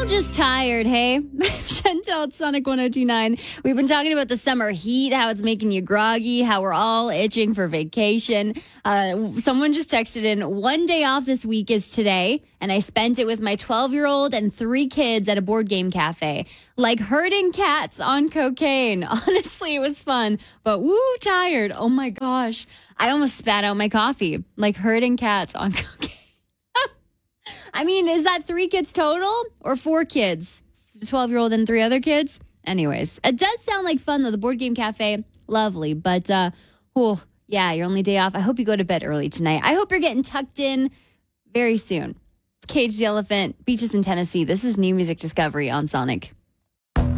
all just tired, hey? Chantel at Sonic 102.9. We've been talking about the summer heat, how it's making you groggy, how we're all itching for vacation. Someone just texted in, one day off this week is today, and I spent it with my 12-year-old and 3 kids at a board game cafe. Like herding cats on cocaine. Honestly, it was fun, but woo, tired. Oh my gosh. I almost spat out my coffee. Like herding cats on cocaine. I mean, is that 3 kids total or 4 kids? 12-year-old and 3 other kids? Anyways, it does sound like fun, though. The Board Game Cafe, lovely. But, yeah, your only day off. I hope you go to bed early tonight. I hope you're getting tucked in very soon. It's Cage the Elephant, Beaches in Tennessee. This is New Music Discovery on Sonic.